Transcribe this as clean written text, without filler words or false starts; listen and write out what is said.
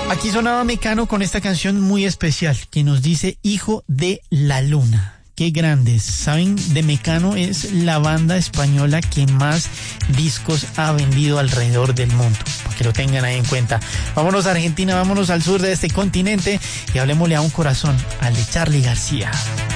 Aquí sonaba Mecano con esta canción muy especial que nos dice Hijo de la Luna. Qué grandes. Saben, de Mecano es la banda española que más discos ha vendido alrededor del mundo, para que lo tengan ahí en cuenta. Vámonos a Argentina, vámonos al sur de este continente y hablemosle a un corazón, al de Charly García.